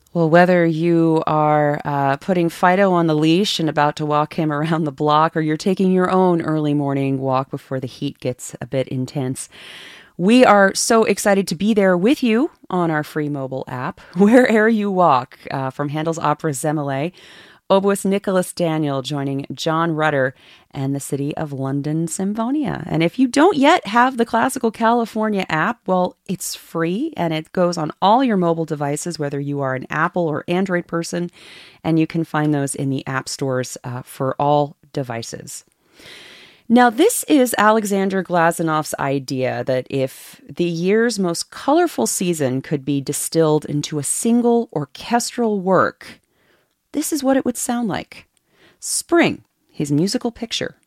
Well, whether you are putting Fido on the leash and about to walk him around the block, or you're taking your own early morning walk before the heat gets a bit intense, we are so excited to be there with you on our free mobile app, wherever you walk, from Handel's opera Semele, oboist Nicholas Daniel joining John Rutter and the City of London Symphonia. And if you don't yet have the Classical California app, well, it's free and it goes on all your mobile devices, whether you are an Apple or Android person, and you can find those in the app stores for all devices. Now, this is Alexander Glazanov's idea that if the year's most colorful season could be distilled into a single orchestral work, this is what it would sound like. Spring, his musical picture.